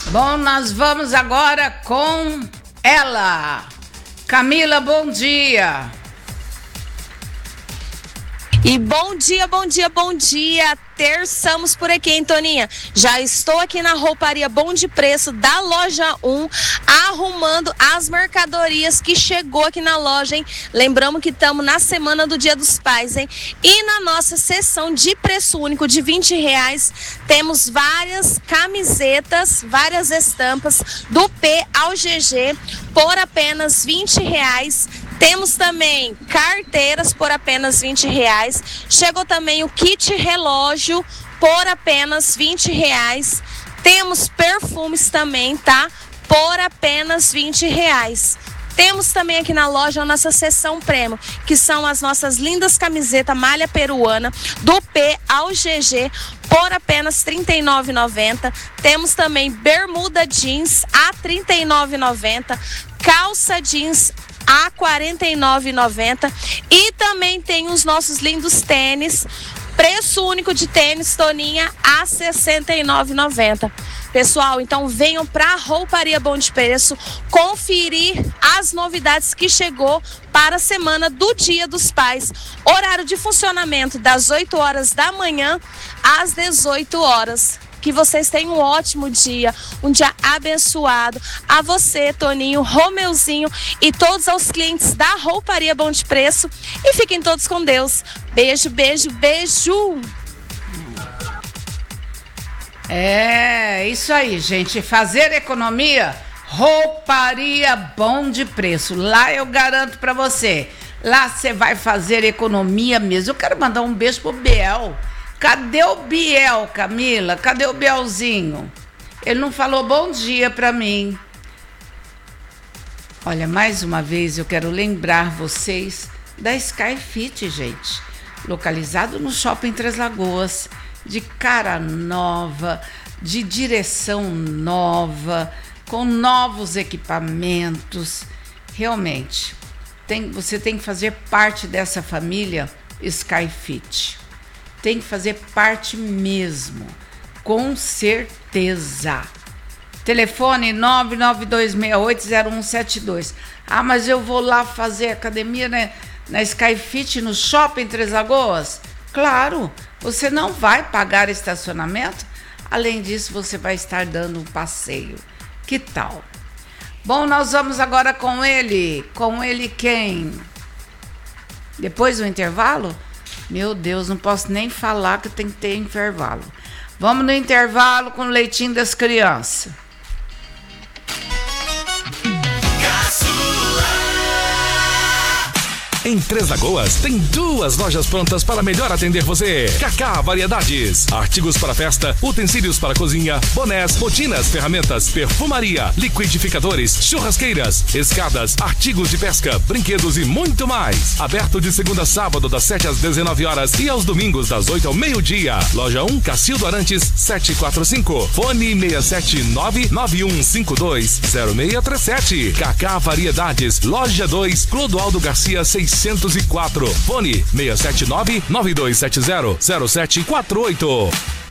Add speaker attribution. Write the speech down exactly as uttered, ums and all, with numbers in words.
Speaker 1: Bom, nós vamos agora com ela. Camila, bom dia.
Speaker 2: E bom dia, bom dia, bom dia. Terçamos por aqui, hein, Toninha? Já estou aqui na rouparia Bom de Preço da Loja um, arrumando as mercadorias que chegou aqui na loja, hein? Lembramos que estamos na semana do Dia dos Pais, hein? E na nossa seção de preço único de vinte reais, temos várias camisetas, várias estampas do P ao G G por apenas vinte reais. Temos também carteiras por apenas vinte reais. Chegou também o kit relógio por apenas vinte reais. Temos perfumes também, tá? Por apenas vinte reais. Temos também aqui na loja a nossa seção prêmio, que são as nossas lindas camisetas malha peruana do P ao G G por apenas trinta e nove reais e noventa centavos. Temos também bermuda jeans a trinta e nove reais e noventa centavos, calça jeans a quarenta e nove reais e noventa centavos e também tem os nossos lindos tênis, preço único de tênis, Toninha, a sessenta e nove reais e noventa centavos. Pessoal, então venham para a Rouparia Bom de Preço conferir as novidades que chegou para a semana do Dia dos Pais. Horário de funcionamento das oito horas da manhã às dezoito horas. Que vocês tenham um ótimo dia, um dia abençoado. A você, Toninho, Romeuzinho e todos os clientes da Rouparia Bom de Preço. E fiquem todos com Deus. Beijo, beijo, beijo.
Speaker 1: É, isso aí, gente. Fazer economia, Rouparia Bom de Preço. Lá eu garanto pra você. Lá você vai fazer economia mesmo. Eu quero mandar um beijo pro Biel. Cadê o Biel, Camila? Cadê o Bielzinho? Ele não falou bom dia pra mim. Olha, mais uma vez eu quero lembrar vocês da Skyfit, gente. Localizado no Shopping Três Lagoas, de cara nova, de direção nova, com novos equipamentos. Realmente, tem, você tem que fazer parte dessa família Skyfit. Tem que fazer parte mesmo, com certeza. Telefone nove nove dois seis oito zero um sete dois. Ah, mas eu vou lá fazer academia, né, na Skyfit, no Shopping Três Lagoas? Claro, você não vai pagar estacionamento. Além disso, você vai estar dando um passeio. Que tal? Bom, nós vamos agora com ele. Com ele quem? Depois do intervalo? Meu Deus, não posso nem falar que tem que ter intervalo. Vamos no intervalo com o leitinho das crianças.
Speaker 3: Em Três Lagoas, tem duas lojas prontas para melhor atender você. Cacá Variedades. Artigos para festa, utensílios para cozinha, bonés, botinas, ferramentas, perfumaria, liquidificadores, churrasqueiras, escadas, artigos de pesca, brinquedos e muito mais. Aberto de segunda a sábado, das sete às dezenove horas e aos domingos, das oito ao meio-dia. Loja um, Cacildo Arantes, setecentos e quarenta e cinco. Fone seis sete nove nove um cinco dois zero seis três sete. Cacá Variedades. Loja dois, Clodoaldo Garcia, seiscentos e quatro. Fone seis sete nove nove dois sete zero zero sete quatro oito.